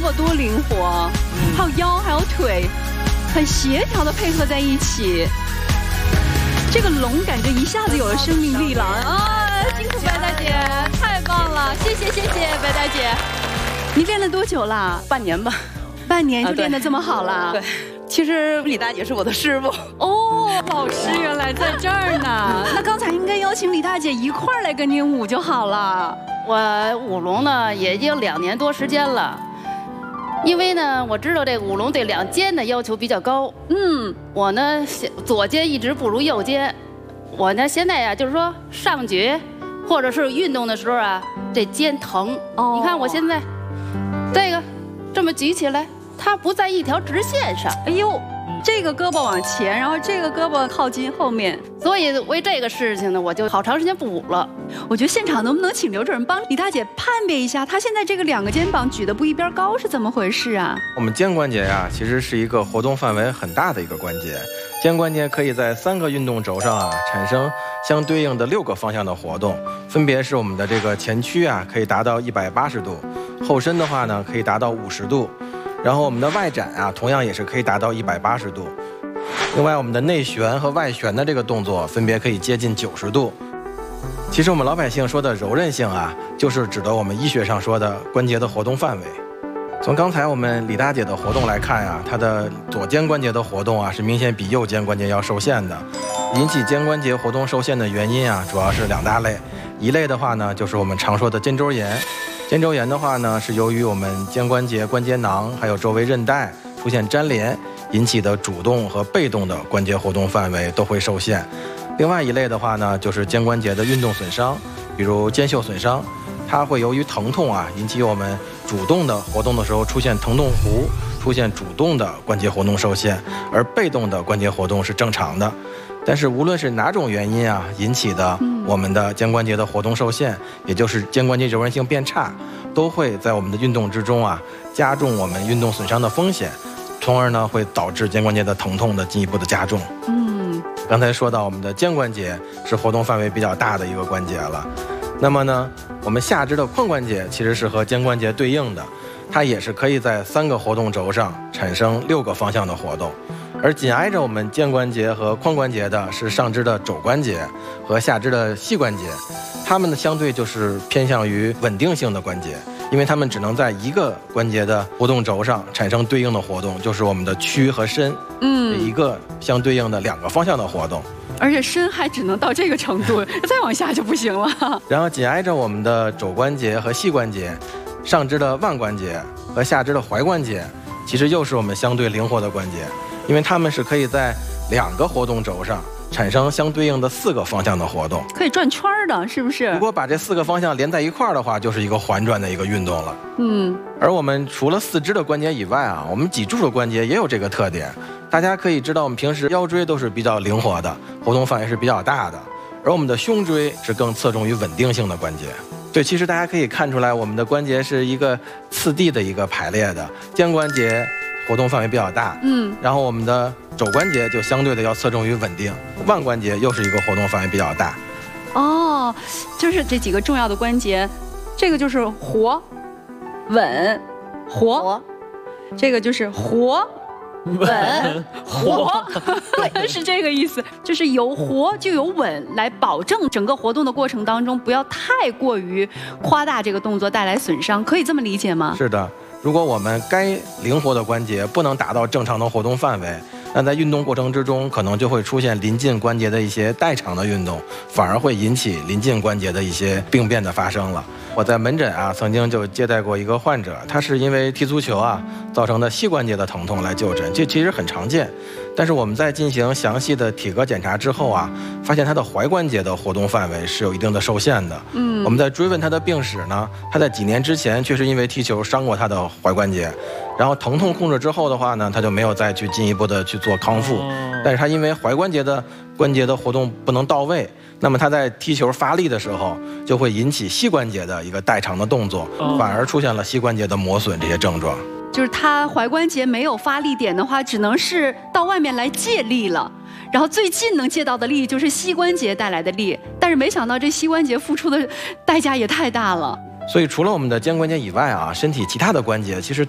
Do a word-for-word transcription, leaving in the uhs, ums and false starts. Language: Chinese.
膊多灵活，嗯、还有腰，还有腿，很协调的配合在一起。这个龙感觉一下子有了生命力了啊！辛苦白大姐，太棒了，谢谢谢谢白大姐。你练了多久啦？ 半年吧。 半年就练得这么好了？ 对。对其实李大姐是我的师傅哦，老师原来在这儿呢。那刚才应该邀请李大姐一块儿来跟您舞就好了。 我舞龙呢也已经两年多时间了，因为呢我知道这个舞龙对两肩的要求比较高。嗯，我呢左肩一直不如右肩，我呢现在呀就是说上举或者是运动的时候啊，这肩疼。哦，你看我现在这个这么举起来。它不在一条直线上， 哎呦，这个胳膊往前，然后这个胳膊靠近后面， 所以为这个事情呢，我就好长时间不舞了。 我觉得现场能不能请刘主任帮李大姐判别一下，她现在这个两个肩膀举得不一边高是怎么回事啊？ 我们肩关节呀、啊，其实是一个活动范围很大的一个关节，肩关节可以在三个运动轴上啊产生相对应的六个方向的活动，分别是我们的这个前屈啊可以达到一百八十度，后伸的话呢可以达到五十度。然后我们的外展啊，同样也是可以达到一百八十度。另外，我们的内旋和外旋的这个动作分别可以接近九十度。其实我们老百姓说的柔韧性啊，就是指的我们医学上说的关节的活动范围。从刚才我们李大姐的活动来看啊，她的左肩关节的活动啊是明显比右肩关节要受限的。引起肩关节活动受限的原因啊，主要是两大类。一类的话呢，就是我们常说的肩周炎。肩周炎的话呢，是由于我们肩关节、关节囊还有周围韧带出现粘连引起的主动和被动的关节活动范围都会受限。另外一类的话呢，就是肩关节的运动损伤，比如肩袖损伤，它会由于疼痛啊引起我们主动的活动的时候出现疼痛弧，出现主动的关节活动受限，而被动的关节活动是正常的。但是无论是哪种原因啊引起的我们的肩关节的活动受限，也就是肩关节柔韧性变差，都会在我们的运动之中啊加重我们运动损伤的风险，从而呢会导致肩关节的疼痛的进一步的加重。嗯，刚才说到我们的肩关节是活动范围比较大的一个关节了，那么呢我们下肢的髋关节其实是和肩关节对应的，它也是可以在三个活动轴上产生六个方向的活动。而紧挨着我们肩关节和髋关节的是上肢的肘关节和下肢的膝关节，它们呢相对就是偏向于稳定性的关节，因为它们只能在一个关节的活动轴上产生对应的活动，就是我们的屈和伸，嗯，一个相对应的两个方向的活动。 而且伸还只能到这个程度，再往下就不行了。 然后紧挨着我们的肘关节和膝关节，上肢的腕关节和下肢的踝关节，其实又是我们相对灵活的关节。因为它们是可以在两个活动轴上产生相对应的四个方向的活动， 可以转圈的，是不是？ 如果把这四个方向连在一块儿的话，就是一个环转的一个运动了。嗯，而我们除了四肢的关节以外啊，我们脊柱的关节也有这个特点。大家可以知道，我们平时腰椎都是比较灵活的，活动范围是比较大的，而我们的胸椎是更侧重于稳定性的关节。对，其实大家可以看出来，我们的关节是一个次第的一个排列的，肩关节活动范围比较大，嗯，然后我们的肘关节就相对的要侧重于稳定，腕关节又是一个活动范围比较大。 哦，就是这几个重要的关节，这个就是活、稳、活，这个就是活、稳、活，对，是这个意思，就是有活就有稳，来保证整个活动的过程当中不要太过于夸大这个动作带来损伤，可以这么理解吗？ 是的。如果我们该灵活的关节不能达到正常的活动范围，那在运动过程之中可能就会出现临近关节的一些代偿的运动，反而会引起临近关节的一些病变的发生了。我在门诊啊曾经就接待过一个患者，他是因为踢足球啊造成的膝关节的疼痛来就诊，这其实很常见。但是我们在进行详细的体格检查之后啊，发现他的踝关节的活动范围是有一定的受限的。嗯，我们在追问他的病史呢，他在几年之前确实因为踢球伤过他的踝关节，然后疼痛控制之后的话呢，他就没有再去进一步的去做康复。但是他因为踝关节的关节的活动不能到位，那么他在踢球发力的时候就会引起膝关节的一个代偿的动作，反而出现了膝关节的磨损这些症状。 就是他踝关节没有发力点的话，只能是到外面来借力了，然后最近能借到的力就是膝关节带来的力，但是没想到这膝关节付出的代价也太大了。 所以除了我们的肩关节以外啊，身体其他的关节其实